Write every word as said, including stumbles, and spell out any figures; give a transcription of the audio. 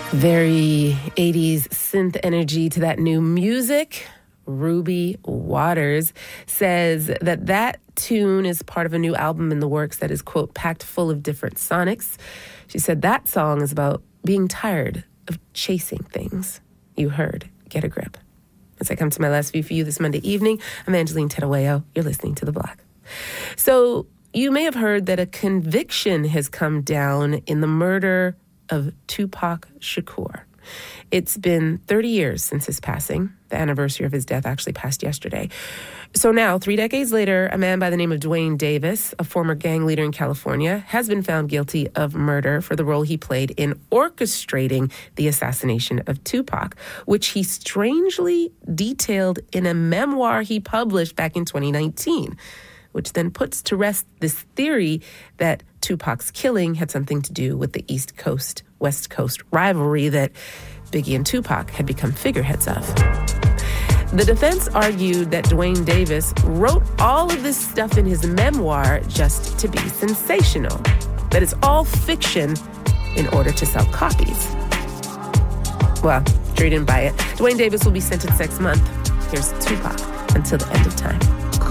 Very eighties synth energy to that new music. Ruby Waters says that that tune is part of a new album in the works that is, quote, packed full of different sonics. She said that song is about being tired of chasing things. You heard Get a Grip. As I come to my last view for you this Monday evening, I'm Angeline Tedaweo. You're listening to The Block. So you may have heard that a conviction has come down in the murder of Tupac Shakur. It's been thirty years since his passing. The anniversary of his death actually passed yesterday. So now, three decades later, a man by the name of Duane Davis, a former gang leader in California, has been found guilty of murder for the role he played in orchestrating the assassination of Tupac, which he strangely detailed in a memoir he published back in twenty nineteen, which then puts to rest this theory that Tupac's killing had something to do with the East Coast, West Coast rivalry that Biggie and Tupac had become figureheads of. The defense argued that Duane Davis wrote all of this stuff in his memoir just to be sensational, that it's all fiction in order to sell copies. Well, Dre didn't buy it. Duane Davis will be sentenced next month. Here's Tupac, Until the End of Time.